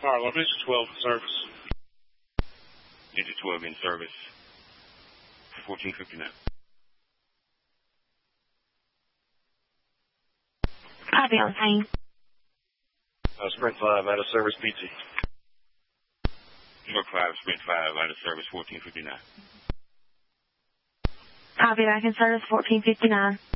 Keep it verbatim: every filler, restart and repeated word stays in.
Harlow, Ninja twelve in service. Ninja twelve in service. fourteen fifty-nine. Copy on scene. Uh, Sprint five, out of service, P T. New York five, Sprint five, out of service, fourteen fifty-nine. Copy, back in service, fourteen fifty-nine.